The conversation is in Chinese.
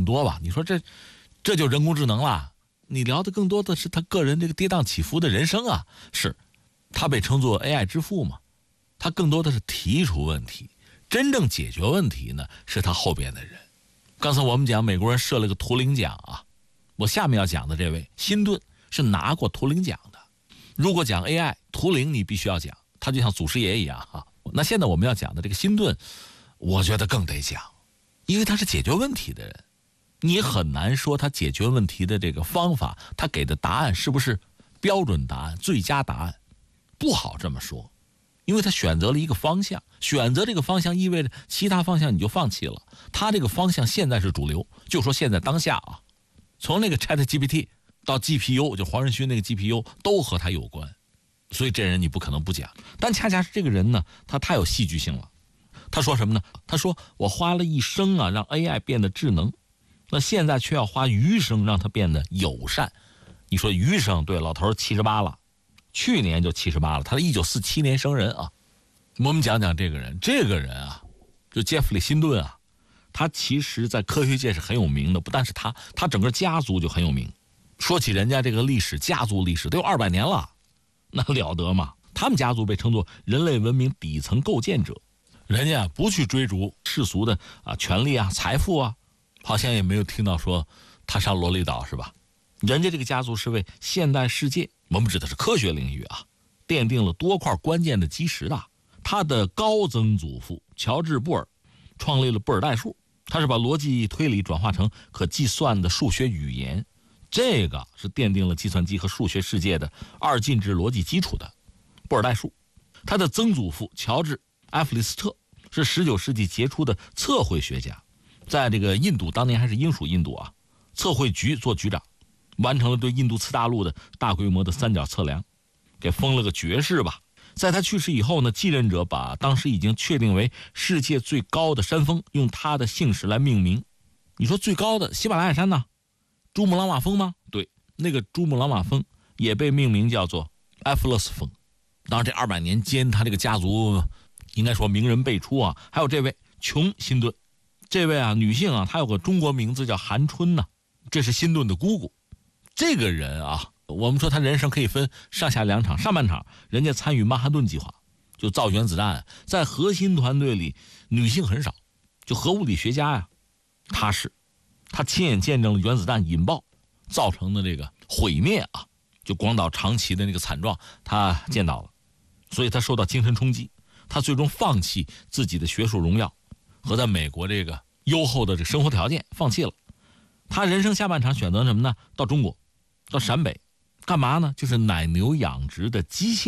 多吧？你说这就人工智能了？你聊的更多的是他个人这个跌宕起伏的人生啊。是，他被称作 AI 之父嘛，他更多的是提出问题，真正解决问题呢是他后边的人。刚才我们讲美国人设了个图灵奖啊，我下面要讲的这位辛顿是拿过图灵奖的。如果讲 AI 图灵，你必须要讲，他就像祖师爷一样哈。那现在我们要讲的这个辛顿，我觉得更得讲，因为他是解决问题的人。你很难说他解决问题的这个方法，他给的答案是不是标准答案、最佳答案，不好这么说，因为他选择了一个方向，选择这个方向意味着其他方向你就放弃了。他这个方向现在是主流，就说现在当下啊，从那个 ChatGPT 到 GPU， 就黄仁勋那个 GPU 都和他有关，所以这人你不可能不讲。但恰恰是这个人呢，他太有戏剧性了。他说什么呢？他说我花了一生啊，让 AI 变得智能，那现在却要花余生让它变得友善。你说余生，对，老头78了，去年就78了，他是1947年生人啊。我们讲讲这个人，啊，就杰弗里·辛顿啊，他其实在科学界是很有名的，不但是他整个家族就很有名。说起人家这个历史，家族历史都有200年了，那了得嘛？他们家族被称作人类文明底层构建者，人家不去追逐世俗的权力啊、财富啊，好像也没有听到说他上罗里岛是吧？人家这个家族是为现代世界，我们指的是科学领域啊，奠定了多块关键的基石的。他的高曾祖父乔治·布尔创立了布尔代数，他是把逻辑推理转化成可计算的数学语言，这个是奠定了计算机和数学世界的二进制逻辑基础的布尔代数。他的曾祖父乔治·埃弗里斯特是19世纪杰出的测绘学家，在这个印度，当年还是英属印度啊，测绘局做局长，完成了对印度次大陆的大规模的三角测量，给封了个爵士吧。在他去世以后呢，继任者把当时已经确定为世界最高的山峰用他的姓氏来命名。你说最高的喜马拉雅山呢？珠穆朗玛峰吗？对，那个珠穆朗玛峰也被命名叫做埃弗勒斯峰。当然这200年间，他这个家族应该说名人辈出啊。还有这位琼·辛顿，这位啊女性啊，她有个中国名字叫韩春呢，这是辛顿的姑姑。这个人啊，我们说他人生可以分上下2场，上半场人家参与曼哈顿计划，就造原子弹，在核心团队里女性很少，就核物理学家呀，他亲眼见证了原子弹引爆造成的这个毁灭啊，就广岛长崎的那个惨状，他见到了，所以他受到精神冲击，他最终放弃自己的学术荣耀和在美国这个优厚的这生活条件，放弃了。他人生下半场选择什么呢？到中国，到陕北，干嘛呢？就是奶牛养殖的机械